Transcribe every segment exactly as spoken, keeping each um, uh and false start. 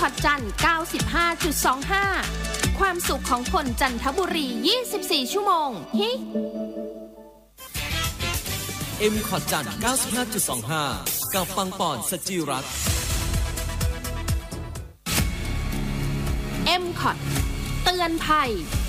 อตจันทร์ เก้าสิบห้าจุดสองห้า ความสุขของคนจันทบุรียี่สิบสี่ชั่วโมงฮิเอ็ม คอตจันทร์ เก้าสิบห้าจุดสองห้า กับปังปอนสจิรัตน์เอ็ม คอต เตือนภัย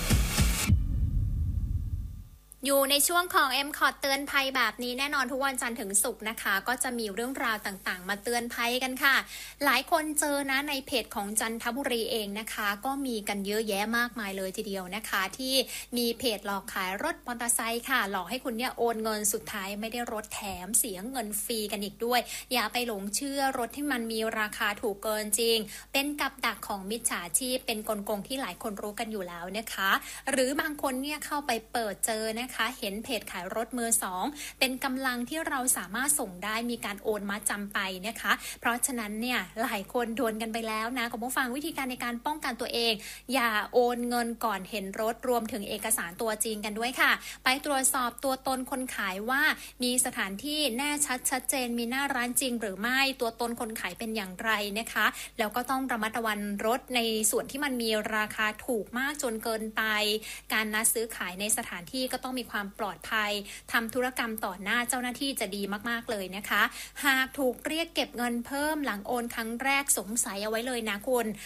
อยู่ในช่วงของ เอ็ม คอต เตือนภัยแบบนี้แน่นอนทุกวันจันทร์ถึงศุกร์นะคะก็จะมีเรื่องราวต่างๆมาเตือนภัยกันค่ะหลายคนเจอนะในเพจของจันทบุรีเองนะคะก็มีกันเยอะแยะมากมายเลยทีเดียวนะคะที่มีเพจหลอกขายรถมอเตอร์ไซค์ค่ะหลอกให้คุณเนี่ยโอนเงินสุดท้ายไม่ได้รถแถมเสียเงินฟรีกันอีกด้วยอย่าไปหลงเชื่อรถที่มันมีราคาถูกเกินจริงเป็นกับดักของมิจฉาชีพเป็นกลโกงที่หลายคนรู้กันอยู่แล้วนะคะหรือบางคนเนี่ยเข้าไปเปิดเจอนะคะเห็นเพจขายรถมือสองเป็นกำลังที่เราสามารถส่งได้มีการโอนมาจำไปนะคะเพราะฉะนั้นเนี่ยหลายคนโดนกันไปแล้วนะคุณผู้ฟังวิธีการในการป้องกันตัวเองอย่าโอนเงินก่อนเห็นรถรวมถึงเอกสารตัวจริงกันด้วยค่ะไปตรวจสอบตัวตนคนขายว่ามีสถานที่แน่ชัดชัดเจนมีหน้าร้านจริงหรือไม่ตัวตนคนขายเป็นอย่างไรนะคะแล้วก็ต้องระมัดระวังรถในส่วนที่มันมีราคาถูกมากจนเกินไปการนัดซื้อขายในสถานที่ก็ต้องมีความปลอดภัยทำธุรกรรมต่อหน้าเจ้าหน้าที่จะดีมากๆเลยนะคะหากถูกเรียกเก็บเงินเพิ่มหลังโอนครั้งแรกสงสัยเอาไว้เลยนะคุณ